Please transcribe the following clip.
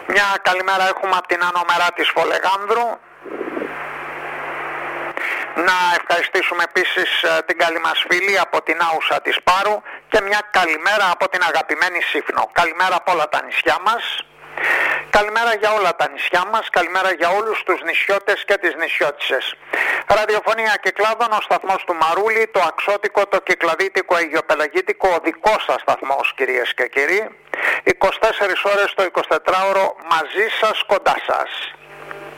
Μια καλημέρα έχουμε από την Άνω Μερά της Φολεγάνδρου. Να ευχαριστήσουμε επίσης την καλή μας φίλη από την Άουσα της Πάρου και μια καλημέρα από την αγαπημένη Σύφνο. Καλημέρα από όλα τα νησιά μας. Καλημέρα για όλα τα νησιά μας, καλημέρα για όλους τους νησιώτες και τις νησιώτισσες. Ραδιοφωνία Κυκλάδων, ο σταθμός του Μαρούλη, το Αξώτικο, το Κυκλαδίτικο, Αιγιοπελαγίτικο, ο δικός σας σταθμός κυρίες και κύριοι. 24 ώρες το 24ωρο μαζί σας, κοντά σας.